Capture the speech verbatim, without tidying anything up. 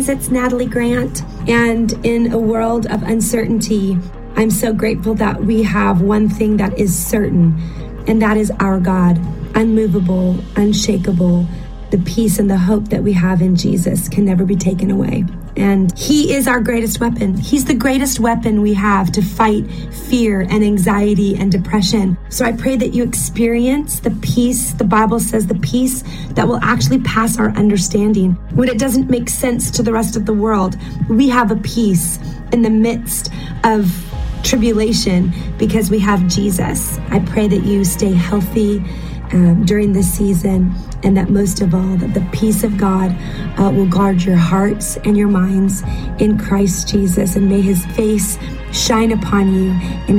friends, it's Natalie Grant. And in a world of uncertainty, I'm so grateful that we have one thing that is certain, and that is our God, unmovable, unshakable. The peace and the hope that we have in Jesus can never be taken away. And he is our greatest weapon. He's the greatest weapon we have to fight fear and anxiety and depression. So I pray that you experience the peace. The Bible says the peace that will actually pass our understanding. When it doesn't make sense to the rest of the world, we have a peace in the midst of tribulation because we have Jesus. I pray that you stay healthy um, during this season, and that most of all, that the peace of God uh, will guard your hearts and your minds in Christ Jesus, and may his face shine upon you and